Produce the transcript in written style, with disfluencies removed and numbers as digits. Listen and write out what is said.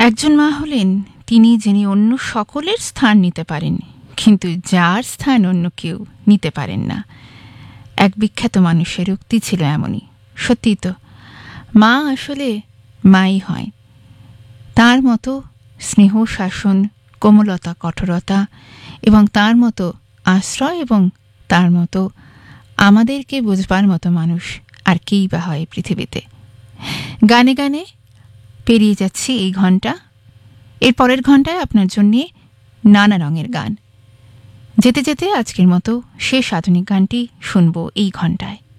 একজন মা হলেন তিনি যিনি অন্য সকলের স্থান নিতে পারেন, কিন্তু যার স্থান অন্য কেউ নিতে পারেন না। এক বিখ্যাত মানুষের উক্তি ছিল এমনই। সত্যি তো, মা আসলে মাই হয়। তার মতো স্নেহ, শাসন, কোমলতা, কঠোরতা এবং তার মতো আশ্রয় এবং তার মতো আমাদেরকে বুঝবার মতো মানুষ আর কেই বা হয় পৃথিবীতে। গানে গানে পেরিয়ে যাচ্ছি এই ঘন্টা। এর পরের ঘন্টায় আপনার জন্যে নানা রঙের গান। যেতে যেতে আজকের মতো শেষ আধুনিক গানটি শুনব এই ঘন্টায়।